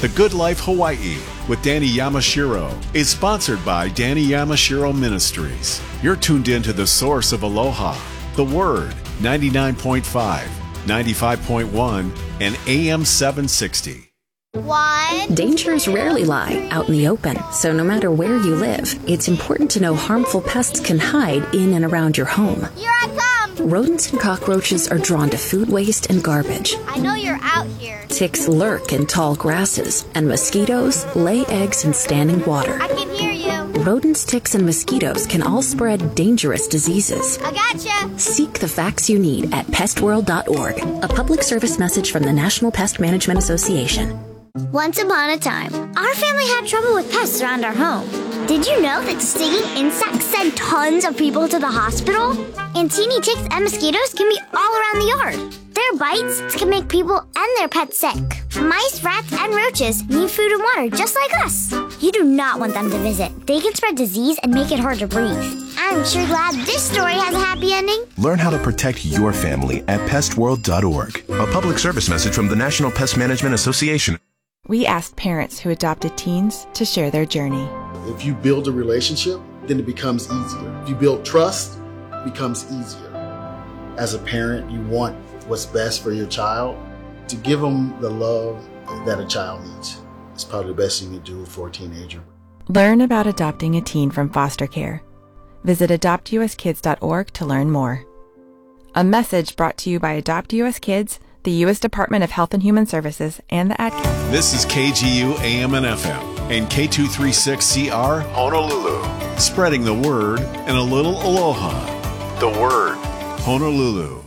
The Good Life Hawaii with Danny Yamashiro is sponsored by Danny Yamashiro Ministries. You're tuned in to the source of aloha, the Word, 99.5, 95.1, and AM 760. Dangers rarely lie out in the open, so no matter where you live, it's important to know harmful pests can hide in and around your home. Here I come! Rodents and cockroaches are drawn to food waste and garbage. I know you're out here. Ticks lurk in tall grasses, and mosquitoes lay eggs in standing water. I can hear you. Rodents, ticks, and mosquitoes can all spread dangerous diseases. I gotcha. Seek the facts you need at pestworld.org, a public service message from the National Pest Management Association. Once upon a time, our family had trouble with pests around our home. Did you know that stinging insects send tons of people to the hospital? And teeny ticks and mosquitoes can be all around the yard. Their bites can make people and their pets sick. Mice, rats, and roaches need food and water just like us. You do not want them to visit. They can spread disease and make it hard to breathe. I'm sure glad this story has a happy ending. Learn how to protect your family at pestworld.org. A public service message from the National Pest Management Association. We asked parents who adopted teens to share their journey. If you build a relationship, then it becomes easier. If you build trust, it becomes easier. As a parent, you want what's best for your child. To give them the love that a child needs is probably the best thing you can do for a teenager. Learn about adopting a teen from foster care. Visit adoptuskids.org to learn more. A message brought to you by Adopt US Kids, the U.S. Department of Health and Human Services, and the Ad Council. This is KGU AM and FM and K236CR Honolulu, spreading the word and a little aloha. The Word, Honolulu.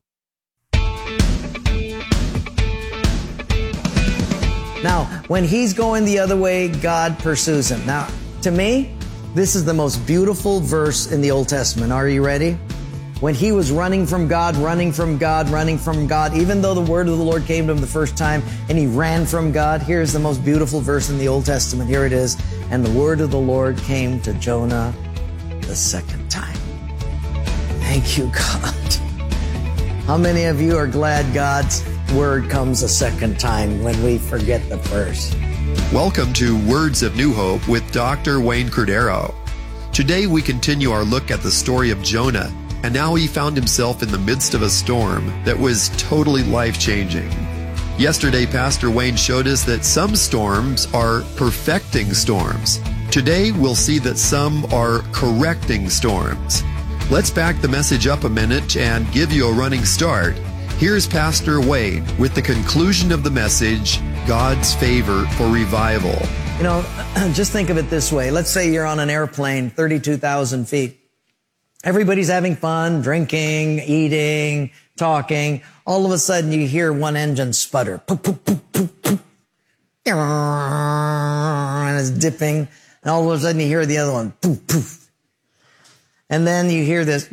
Now, when he's going the other way, God pursues him. Now, to me, this is the most beautiful verse in the Old Testament. Are you ready? When he was running from God, running from God, running from God, even though the word of the Lord came to him the first time and he ran from God, here's the most beautiful verse in the Old Testament. Here it is. And the word of the Lord came to Jonah the second time. Thank you, God. How many of you are glad God's word comes a second time when we forget the first? Welcome to Words of New Hope with Dr. Wayne Cordero. Today we continue our look at the story of Jonah and how he found himself in the midst of a storm that was totally life-changing. Yesterday, Pastor Wayne showed us that some storms are perfecting storms. Today, we'll see that some are correcting storms. Let's back the message up a minute and give you a running start. Here's Pastor Wayne with the conclusion of the message, God's Favor for Revival. You know, just think of it this way. Let's say you're on an airplane, 32,000 feet. Everybody's having fun, drinking, eating, talking. All of a sudden, you hear one engine sputter. Poof, poof, poof, poof, poof. And it's dipping. And all of a sudden, you hear the other one. Poof, poof. And then you hear this.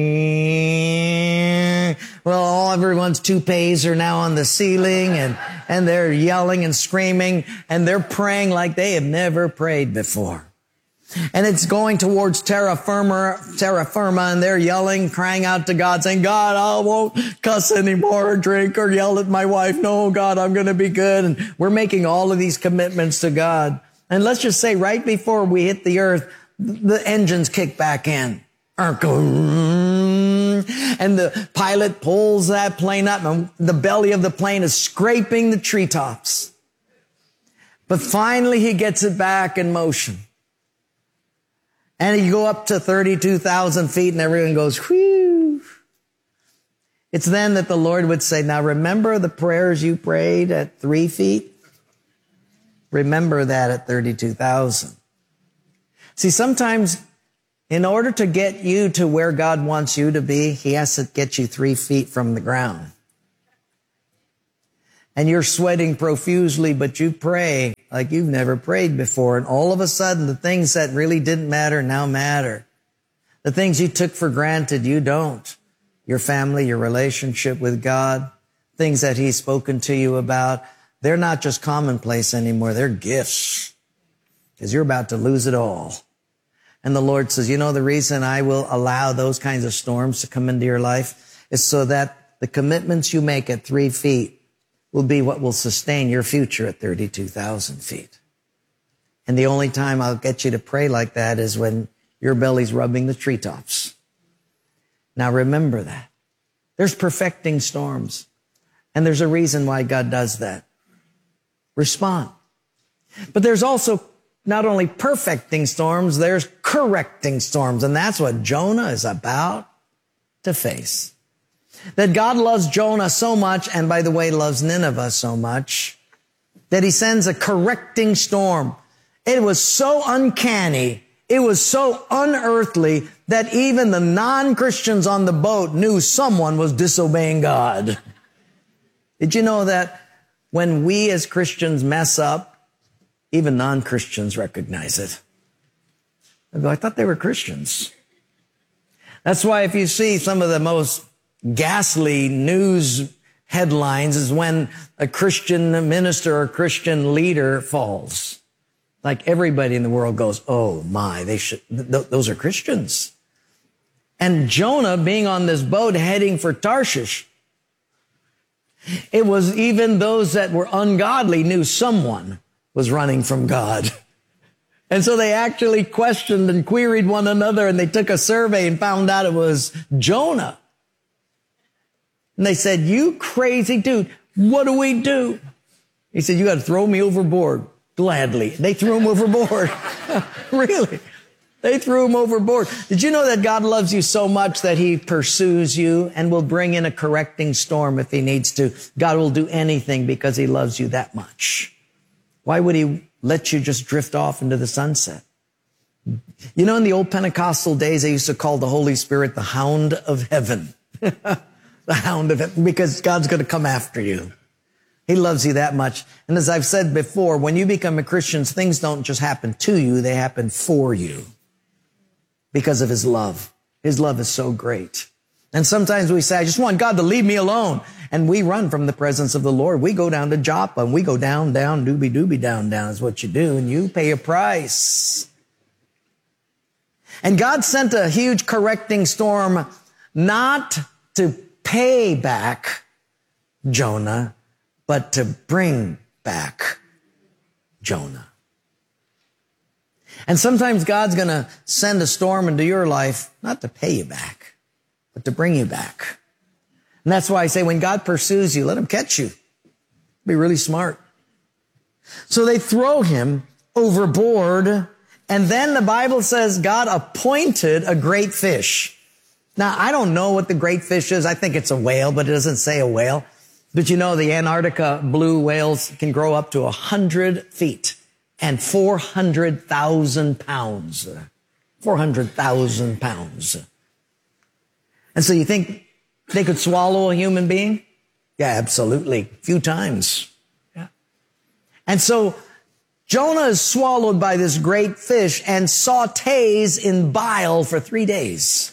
Well, everyone's toupees are now on the ceiling, and they're yelling and screaming, and they're praying like they have never prayed before. And it's going towards terra firma, and they're yelling, crying out to God, saying, God, I won't cuss anymore or drink or yell at my wife. No, God, I'm going to be good. And we're making all of these commitments to God. And let's just say right before we hit the earth, the engines kick back in. And the pilot pulls that plane up, and the belly of the plane is scraping the treetops. But finally, he gets it back in motion. And you go up to 32,000 feet and everyone goes, whew. It's then that the Lord would say, now remember the prayers you prayed at 3 feet? Remember that at 32,000. See, sometimes in order to get you to where God wants you to be, he has to get you 3 feet from the ground. And you're sweating profusely, but you pray like you've never prayed before. And all of a sudden, the things that really didn't matter now matter. The things you took for granted, you don't. Your family, your relationship with God, things that he's spoken to you about, they're not just commonplace anymore. They're gifts. Because you're about to lose it all. And the Lord says, you know, the reason I will allow those kinds of storms to come into your life is so that the commitments you make at 3 feet will be what will sustain your future at 32,000 feet. And the only time I'll get you to pray like that is when your belly's rubbing the treetops. Now remember that. There's perfecting storms. And there's a reason why God does that. Respond. But there's also not only perfecting storms, there's correcting storms. And that's what Jonah is about to face. That God loves Jonah so much, and by the way, loves Nineveh so much, that he sends a correcting storm. It was so uncanny, it was so unearthly, that even the non-Christians on the boat knew someone was disobeying God. Did you know that when we as Christians mess up, even non-Christians recognize it? I go, I thought they were Christians. That's why if you see some of the most ghastly news headlines is when a Christian minister or Christian leader falls. Like everybody in the world goes, oh my, those are Christians. And Jonah being on this boat heading for Tarshish, it was even those that were ungodly knew someone was running from God. And so they actually questioned and queried one another, and they took a survey and found out it was Jonah. And they said, you crazy dude, what do we do? He said, you got to throw me overboard. Gladly. They threw him overboard. Really? They threw him overboard. Did you know that God loves you so much that he pursues you and will bring in a correcting storm if he needs to? God will do anything because he loves you that much. Why would he let you just drift off into the sunset? You know, in the old Pentecostal days, they used to call the Holy Spirit the Hound of Heaven. The Hound of Heaven, because God's going to come after you. He loves you that much. And as I've said before, when you become a Christian, things don't just happen to you, they happen for you because of his love. His love is so great. And sometimes we say, I just want God to leave me alone. And we run from the presence of the Lord. We go down to Joppa and we go down, doobie, down is what you do. And you pay a price. And God sent a huge correcting storm, not to pay back Jonah, but to bring back Jonah. And sometimes God's going to send a storm into your life, not to pay you back, but to bring you back. And that's why I say when God pursues you, let him catch you. Be really smart. So they throw him overboard, and then the Bible says God appointed a great fish. Now, I don't know what the great fish is. I think it's a whale, but it doesn't say a whale. But you know, the Antarctica blue whales can grow up to 100 feet and 400,000 pounds. 400,000 pounds. And so you think they could swallow a human being? Yeah, absolutely. A few times. Yeah. And so Jonah is swallowed by this great fish and sautés in bile for 3 days.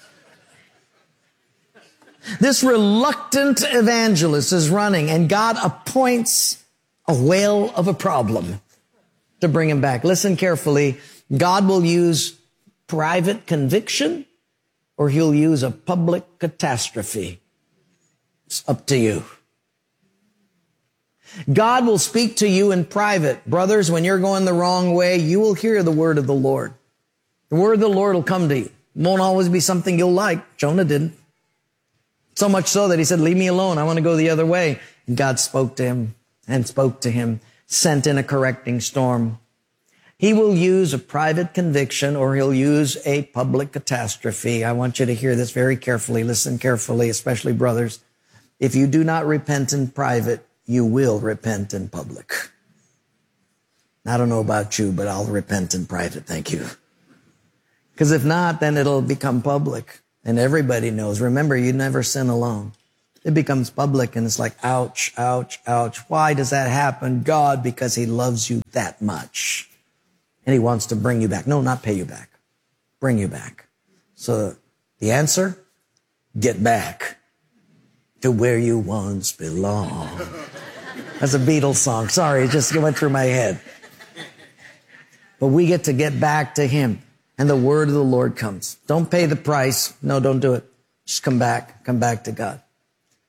This reluctant evangelist is running, and God appoints a whale of a problem to bring him back. Listen carefully. God will use private conviction, or he'll use a public catastrophe. It's up to you. God will speak to you in private. Brothers, when you're going the wrong way, you will hear the word of the Lord. The word of the Lord will come to you. It won't always be something you'll like. Jonah didn't. So much so that he said, leave me alone. I want to go the other way. And God spoke to him and spoke to him, sent in a correcting storm. He will use a private conviction, or he'll use a public catastrophe. I want you to hear this very carefully. Listen carefully, especially brothers. If you do not repent in private, you will repent in public. I don't know about you, but I'll repent in private. Thank you. Because if not, then it'll become public. And everybody knows. Remember, you never sin alone. It becomes public, and it's like, ouch, ouch, ouch. Why does that happen? God, because he loves you that much. And he wants to bring you back. No, not pay you back. Bring you back. So the answer, get back to where you once belonged. That's a Beatles song. Sorry, it just went through my head. But we get to get back to him. And the word of the Lord comes. Don't pay the price. No, don't do it. Just come back to God.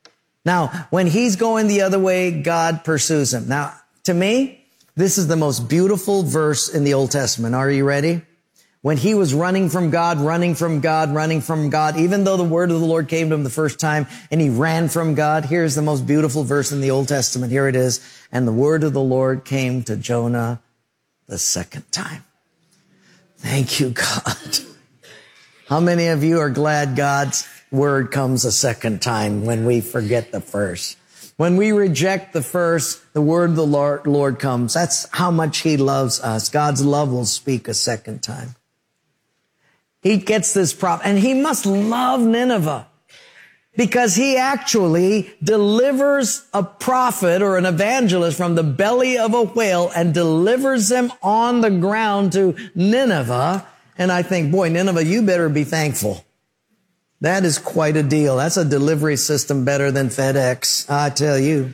Now, when he's going the other way, God pursues him. Now, to me, this is the most beautiful verse in the Old Testament. Are you ready? When he was running from God, even though the word of the Lord came to him the first time and he ran from God, here's the most beautiful verse in the Old Testament. Here it is. And the word of the Lord came to Jonah the second time. Thank you, God. How many of you are glad God's word comes a second time when we forget the first? When we reject the first, the word of the Lord comes. That's how much he loves us. God's love will speak a second time. He gets this problem, and he must love Nineveh because he actually delivers a prophet or an evangelist from the belly of a whale and delivers them on the ground to Nineveh. And I think, boy, Nineveh, you better be thankful. That is quite a deal. That's a delivery system better than FedEx, I tell you.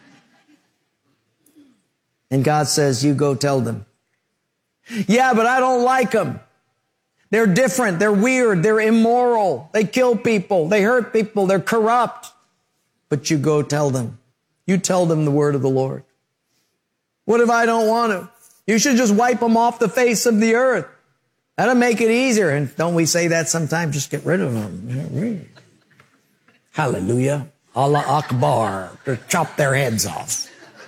And God says, you go tell them. Yeah, but I don't like them. They're different. They're weird. They're immoral. They kill people. They hurt people. They're corrupt. But you go tell them. You tell them the word of the Lord. What if I don't want to? You should just wipe them off the face of the earth. That'll make it easier. And don't we say that sometimes? Just get rid of them. Hallelujah. Allah Akbar. To chop their heads off.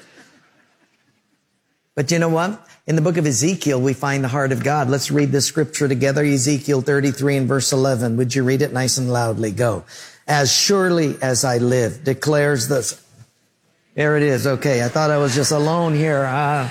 But you know what? In the book of Ezekiel, we find the heart of God. Let's read this scripture together. Ezekiel 33 and verse 11. Would you read it nice and loudly? Go. As surely as I live, declares this. There it is. Okay. I thought I was just alone here.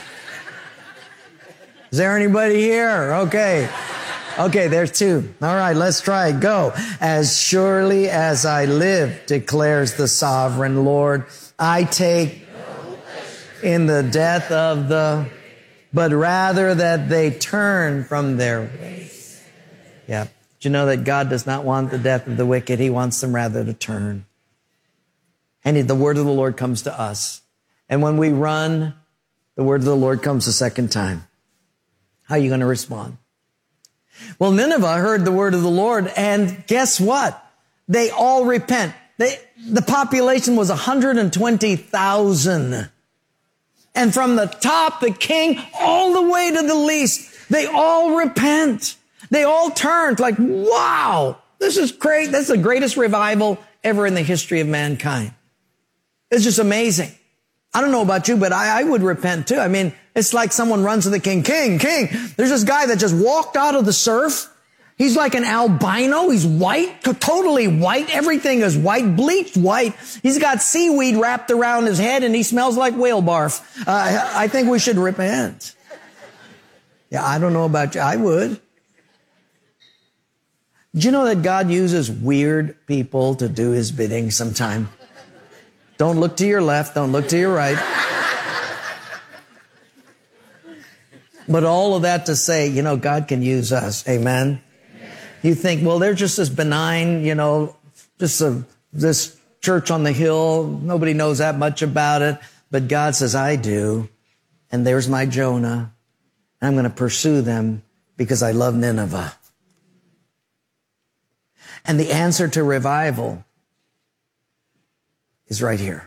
Is there anybody here? Okay. Okay, there's two. All right, let's try it. Go. As surely as I live, declares the sovereign Lord, I take in the death of the, but rather that they turn from their ways. Yeah. Do you know that God does not want the death of the wicked? He wants them rather to turn. And the word of the Lord comes to us. And when we run, the word of the Lord comes a second time. How are you going to respond? Well, Nineveh heard the word of the Lord, and guess what? They all repent. The population was 120,000. And from the top, the king, all the way to the least, they all repent. They all turned like, wow, this is great. That's the greatest revival ever in the history of mankind. It's just amazing. I don't know about you, but I would repent too. I mean, it's like someone runs to the king, king. There's this guy that just walked out of the surf. He's like an albino. He's white, totally white. Everything is white, bleached white. He's got seaweed wrapped around his head and he smells like whale barf. I think we should repent. Yeah, I don't know about you. I would. Do you know that God uses weird people to do his bidding sometime? Don't look to your left. Don't look to your right. But all of that to say, you know, God can use us. Amen. You think, well, they're just as benign, you know, just this church on the hill. Nobody knows that much about it. But God says, I do. And there's my Jonah. And I'm going to pursue them because I love Nineveh. And the answer to revival is right here.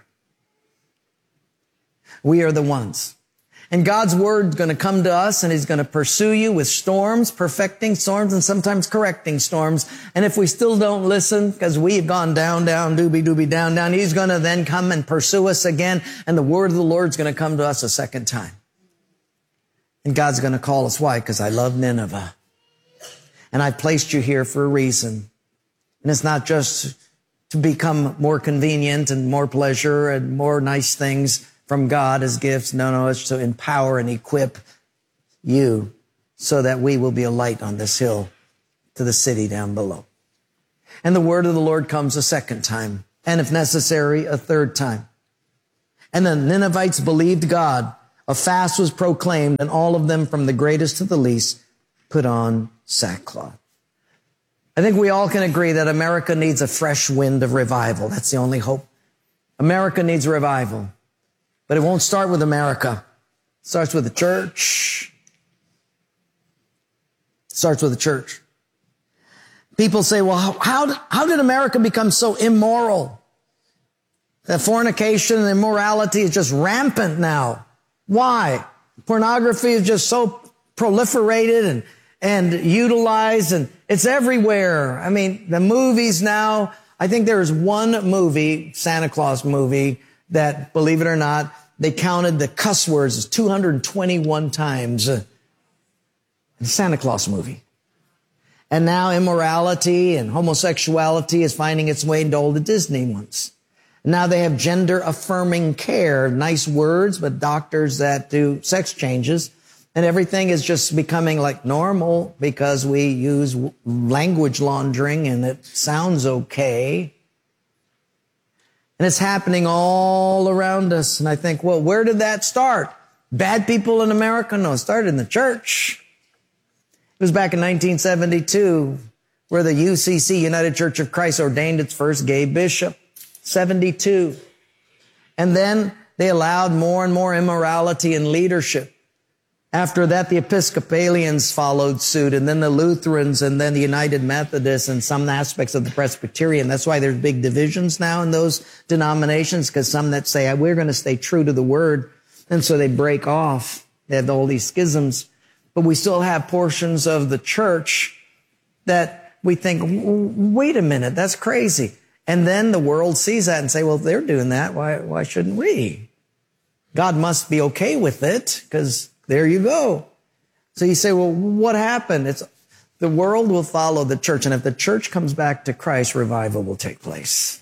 We are the ones. And God's word is going to come to us and he's going to pursue you with storms, perfecting storms, and sometimes correcting storms. And if we still don't listen, because we've gone down, doobie, down, he's going to then come and pursue us again. And the word of the Lord is going to come to us a second time. And God's going to call us. Why? Because I love Nineveh. And I've placed you here for a reason. And it's not just to become more convenient and more pleasure and more nice things from God as gifts. No, it's to empower and equip you so that we will be a light on this hill to the city down below. And the word of the Lord comes a second time, and if necessary, a third time. And the Ninevites believed God. A fast was proclaimed, and all of them, from the greatest to the least, put on sackcloth. I think we all can agree that America needs a fresh wind of revival. That's the only hope. America needs revival. But it won't start with America. It starts with the church. It starts with the church. People say, well, how did America become so immoral? The fornication and immorality is just rampant now. Why? Pornography is just so proliferated and utilized, and it's everywhere. I mean, the movies now, I think there is one movie, Santa Claus movie, that, believe it or not, they counted the cuss words as 221 times in the Santa Claus movie. And now immorality and homosexuality is finding its way into all the Disney ones. Now they have gender-affirming care, nice words, but doctors that do sex changes. And everything is just becoming like normal because we use language laundering and it sounds okay. And it's happening all around us. And I think, well, where did that start? Bad people in America? No, it started in the church. It was back in 1972 where the UCC, United Church of Christ, ordained its first gay bishop. 72. And then they allowed more and more immorality in leadership. After that, the Episcopalians followed suit, and then the Lutherans, and then the United Methodists, and some aspects of the Presbyterian. That's why there's big divisions now in those denominations, because some that say, we're going to stay true to the Word, and so they break off. They have all these schisms. But we still have portions of the church that we think, wait a minute, that's crazy. And then the world sees that and say, well, they're doing that. Why shouldn't we? God must be okay with it, because there you go. So you say, well, what happened? The world will follow the church. And if the church comes back to Christ, revival will take place.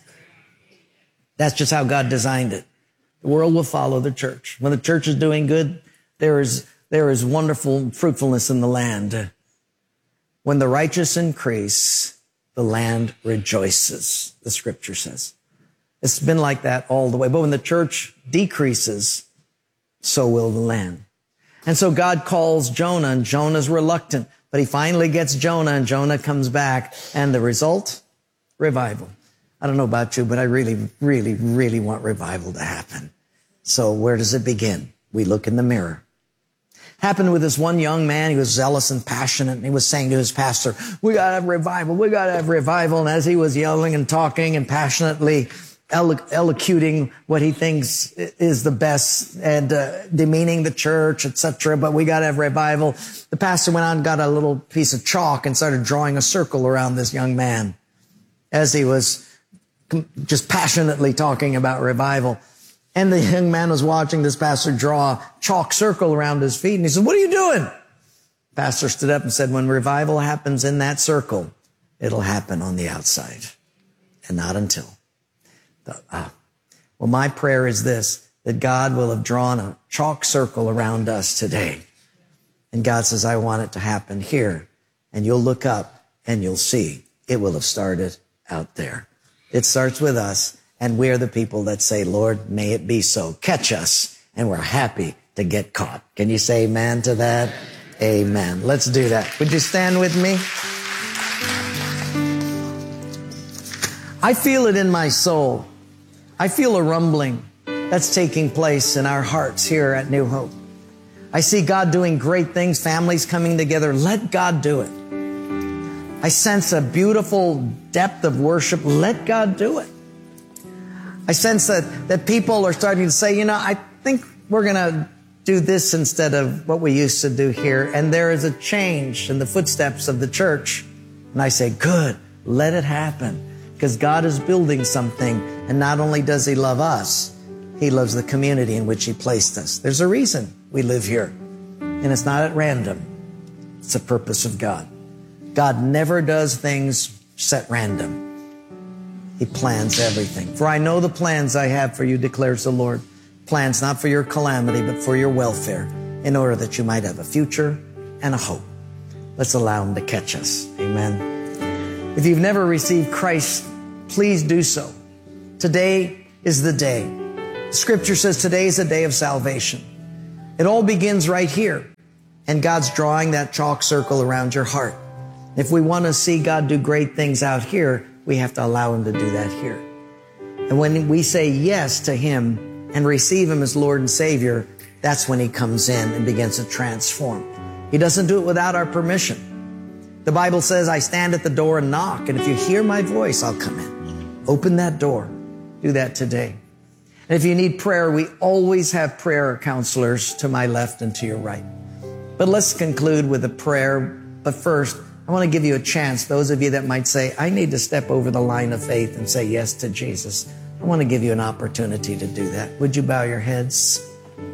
That's just how God designed it. The world will follow the church. When the church is doing good, there is wonderful fruitfulness in the land. When the righteous increase, the land rejoices, the scripture says. It's been like that all the way. But when the church decreases, so will the land. And so God calls Jonah, and Jonah's reluctant. But he finally gets Jonah, and Jonah comes back. And the result? Revival. I don't know about you, but I really, really, really want revival to happen. So where does it begin? We look in the mirror. Happened with this one young man. He was zealous and passionate, and he was saying to his pastor, we got to have revival. We got to have revival. And as he was yelling and talking and passionately elocuting what he thinks is the best and demeaning the church, etc., but we got to have revival, the pastor went on and got a little piece of chalk and started drawing a circle around this young man as he was just passionately talking about revival. And the young man was watching this pastor draw a chalk circle around his feet. And he said, what are you doing? The pastor stood up and said, when revival happens in that circle, it'll happen on the outside. And not until. Well, my prayer is this, that God will have drawn a chalk circle around us today. And God says, I want it to happen here. And you'll look up and you'll see it will have started out there. It starts with us. And we're the people that say, Lord, may it be so. Catch us. And we're happy to get caught. Can you say amen to that? Amen. Let's do that. Would you stand with me? I feel it in my soul. I feel a rumbling that's taking place in our hearts here at New Hope. I see God doing great things, families coming together. Let God do it. I sense a beautiful depth of worship. Let God do it. I sense that people are starting to say, I think we're going to do this instead of what we used to do here. And there is a change in the footsteps of the church. And I say, good, let it happen. Because God is building something. And not only does He love us, He loves the community in which He placed us. There's a reason we live here. And it's not at random. It's the purpose of God. God never does things set random. He plans everything. For I know the plans I have for you, declares the Lord. Plans not for your calamity, but for your welfare, in order that you might have a future and a hope. Let's allow Him to catch us. Amen. If you've never received Christ, please do so. Today is the day. Scripture says today is a day of salvation. It all begins right here. And God's drawing that chalk circle around your heart. If we want to see God do great things out here, we have to allow Him to do that here. And when we say yes to Him and receive Him as Lord and Savior, that's when He comes in and begins to transform. He doesn't do it without our permission. The Bible says, I stand at the door and knock, and if you hear my voice, I'll come in. Open that door. Do that today. And if you need prayer, we always have prayer counselors to my left and to your right. But let's conclude with a prayer. But first, I want to give you a chance. Those of you that might say, I need to step over the line of faith and say yes to Jesus. I want to give you an opportunity to do that. Would you bow your heads?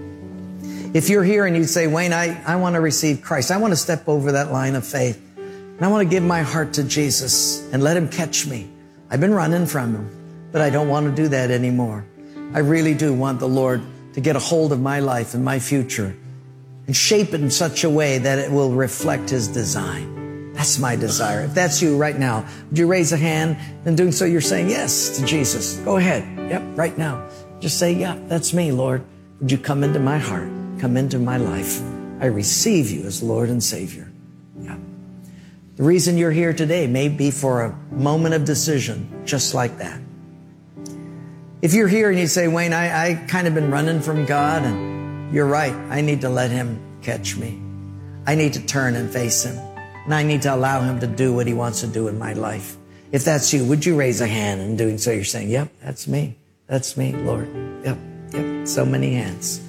If you're here and you say, Wayne, I want to receive Christ. I want to step over that line of faith. And I want to give my heart to Jesus and let him catch me. I've been running from him, but I don't want to do that anymore. I really do want the Lord to get a hold of my life and my future and shape it in such a way that it will reflect his design. That's my desire. If that's you right now, would you raise a hand? In doing so, you're saying yes to Jesus. Go ahead. Yep, right now. Just say, yeah, that's me, Lord. Would you come into my heart? Come into my life. I receive you as Lord and Savior. Yeah. The reason you're here today may be for a moment of decision, just like that. If you're here and you say, Wayne, I kind of been running from God, and you're right. I need to let him catch me. I need to turn and face him. And I need to allow him to do what he wants to do in my life. If that's you, would you raise a hand? In doing so, you're saying, yep, that's me. That's me, Lord. Yep. So many hands.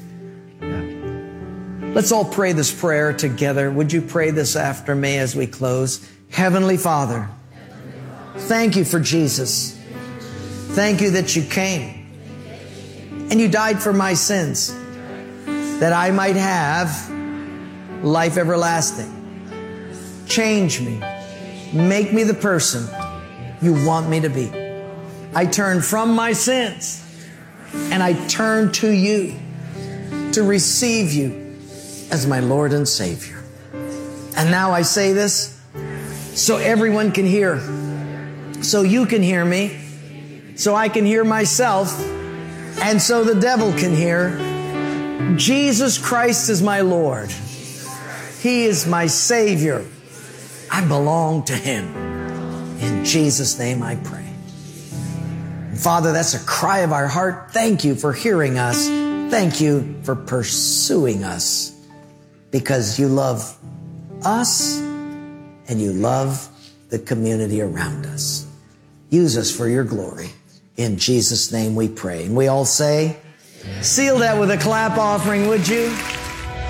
Yeah. Let's all pray this prayer together. Would you pray this after me as we close? Heavenly Father, thank you for Jesus. Thank you that you came and you died for my sins, that I might have life everlasting. Change me. Make me the person you want me to be. I turn from my sins and I turn to you to receive you as my Lord and Savior. And now I say this so everyone can hear, so you can hear me, so I can hear myself, and so the devil can hear. Jesus Christ is my Lord. He is my Savior. I belong to him. In Jesus' name I pray. And Father, that's a cry of our heart. Thank you for hearing us. Thank you for pursuing us, because you love us and you love the community around us. Use us for your glory. In Jesus' name we pray. And we all say, seal that with a clap offering, would you?